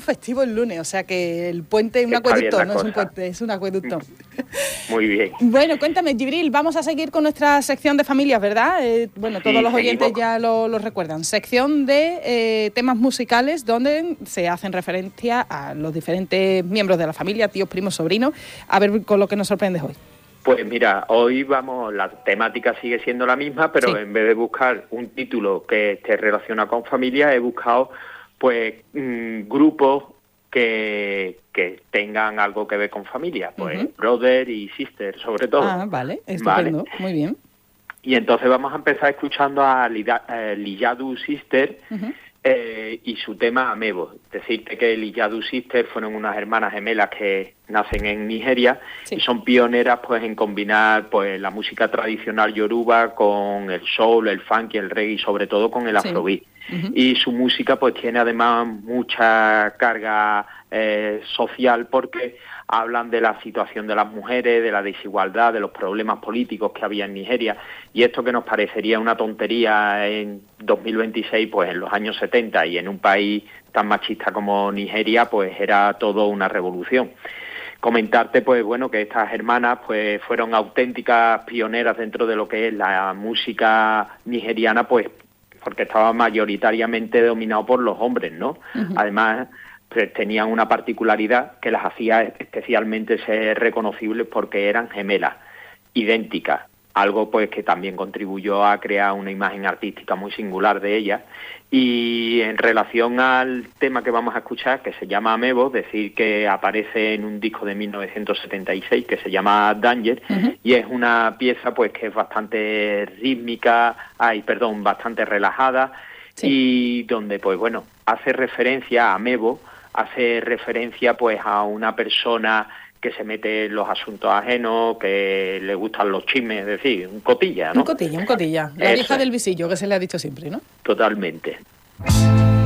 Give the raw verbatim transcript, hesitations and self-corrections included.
festivo el lunes, o sea que el puente es un Está acueducto, bien la no es un cosa. puente, es un acueducto. Muy bien. Bueno, cuéntame, Gibril, vamos a seguir con nuestra sección de familias, ¿verdad? Eh, bueno, Sí, todos los oyentes seguimos. ya lo, lo recuerdan. Sección de eh, temas musicales donde se hacen referencia a los diferentes miembros de la familia, tíos, primos, sobrinos. A ver con lo que nos sorprendes hoy. Pues mira, hoy vamos, la temática sigue siendo la misma, pero Sí. en vez de buscar un título que esté relacionado con familia, he buscado pues mmm, grupos que, que tengan algo que ver con familia, pues Uh-huh. brother y sister sobre todo. Ah, vale, estupendo, ¿Vale? muy bien. Y entonces vamos a empezar escuchando a Lida, eh, Liyadu Sister, Uh-huh. eh, y su tema Amebo. Decirte que Liyadu Sister fueron unas hermanas gemelas que nacen en Nigeria, Sí. y son pioneras pues en combinar pues la música tradicional yoruba con el soul, el funk y el reggae, y sobre todo con el Sí. afrobeat. Uh-huh. Y su música pues tiene además mucha carga eh, social, porque hablan de la situación de las mujeres, de la desigualdad, de los problemas políticos que había en Nigeria, y esto que nos parecería una tontería en dos mil veintiséis, pues en los años setenta y en un país tan machista como Nigeria, pues era todo una revolución. Comentarte, pues bueno, que estas hermanas pues fueron auténticas pioneras dentro de lo que es la música nigeriana, pues porque estaba mayoritariamente dominado por los hombres, ¿no? Uh-huh. Además, pues tenían una particularidad que las hacía especialmente ser reconocibles, porque eran gemelas, idénticas, algo pues que también contribuyó a crear una imagen artística muy singular de ellas. Y en relación al tema que vamos a escuchar, que se llama Amebo, decir que aparece en un disco de mil novecientos setenta y seis que se llama Danger, uh-huh. y es una pieza pues que es bastante rítmica, ay, perdón, bastante relajada, sí. Y donde pues bueno, hace referencia a Amebo, hace referencia pues a una persona que se mete en los asuntos ajenos, que le gustan los chismes, es decir, un cotilla, ¿no? Un cotilla, un cotilla. La Eso vieja es. del visillo, que se le ha dicho siempre, ¿no? Totalmente.